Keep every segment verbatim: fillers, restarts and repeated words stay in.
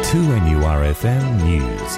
two N U R F M News.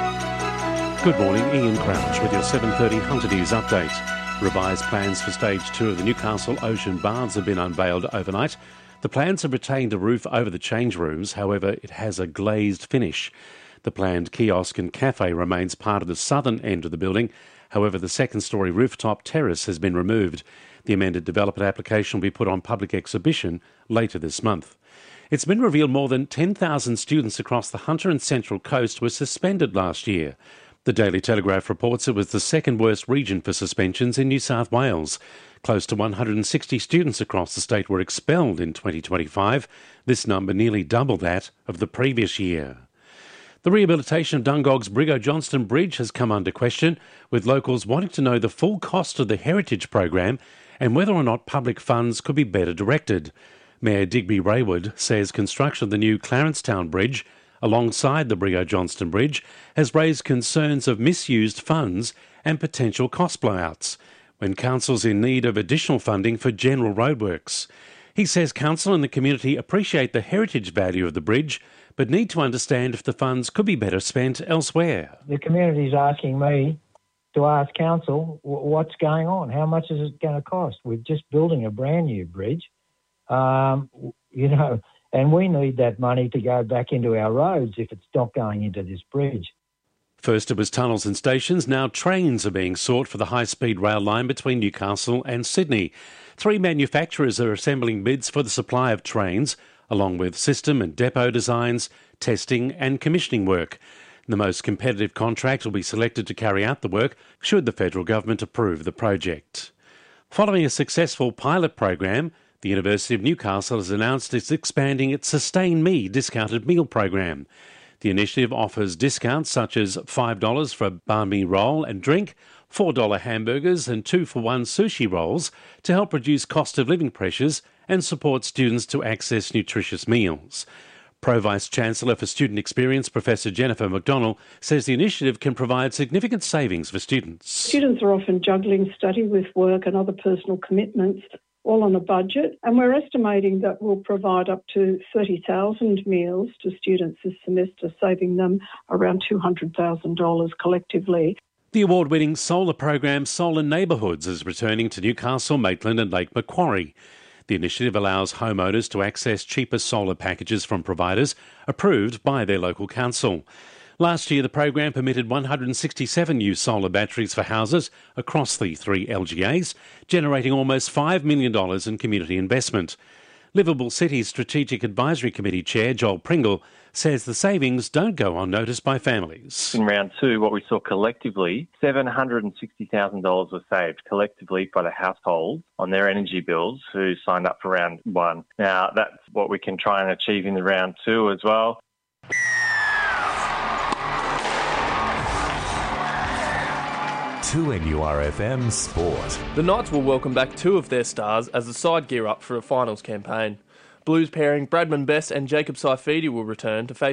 Good morning, Ian Crouch with your seven thirty Hunter News update. Revised plans for stage two of the Newcastle Ocean Baths have been unveiled overnight. The plans have retained a roof over the change rooms, however it has a glazed finish. The planned kiosk and cafe remains part of the southern end of the building. However, the second-storey rooftop terrace has been removed. The amended development application will be put on public exhibition later this month. It's been revealed more than ten thousand students across the Hunter and Central Coast were suspended last year. The Daily Telegraph reports it was the second worst region for suspensions in New South Wales. Close to one hundred sixty students across the state were expelled in twenty twenty-five. This number nearly double that of the previous year. The rehabilitation of Dungog's Brigo Johnston Bridge has come under question, with locals wanting to know the full cost of the heritage program and whether or not public funds could be better directed. Mayor Digby Raywood says construction of the new Clarencetown Bridge alongside the Brigo Johnston Bridge has raised concerns of misused funds and potential cost blowouts when council's in need of additional funding for general roadworks. He says council and the community appreciate the heritage value of the bridge but need to understand if the funds could be better spent elsewhere. The community's asking me to ask council what's going on, how much is it going to cost? We're just building a brand new bridge, um, you know, and we need that money to go back into our roads if it's not going into this bridge. First it was tunnels and stations, now trains are being sought for the high-speed rail line between Newcastle and Sydney. Three manufacturers are assembling bids for the supply of trains, along with system and depot designs, testing and commissioning work. The most competitive contract will be selected to carry out the work should the federal government approve the project. Following a successful pilot program, the University of Newcastle has announced it's expanding its Sustain Me discounted meal program. The initiative offers discounts such as five dollars for a banh mi roll and drink, four dollars hamburgers and two for one sushi rolls to help reduce cost of living pressures and support students to access nutritious meals. Pro-Vice-Chancellor for Student Experience, Professor Jennifer McDonnell, says the initiative can provide significant savings for students. Students are often juggling study with work and other personal commitments, all on a budget, and we're estimating that we'll provide up to thirty thousand meals to students this semester, saving them around two hundred thousand dollars collectively. The award-winning solar program Solar Neighbourhoods is returning to Newcastle, Maitland and Lake Macquarie. The initiative allows homeowners to access cheaper solar packages from providers approved by their local council. Last year, the program permitted one hundred sixty-seven new solar batteries for houses across the three L G As, generating almost five million dollars in community investment. Liveable City's Strategic Advisory Committee Chair, Joel Pringle, says the savings don't go unnoticed by families. In round two, what we saw collectively, seven hundred sixty thousand dollars was saved collectively by the households on their energy bills who signed up for round one. Now, that's what we can try and achieve in the round two as well. two N U R F M Sport. The Knights will welcome back two of their stars as the side gear up for a finals campaign. Blues pairing Bradman Best and Jacob Saifidi will return to face